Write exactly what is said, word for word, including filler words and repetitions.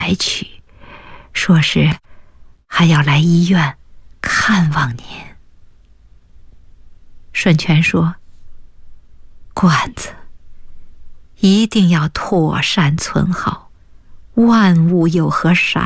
来取，说是还要来医院看望您。顺全说：罐子一定要妥善存好，万物有何闪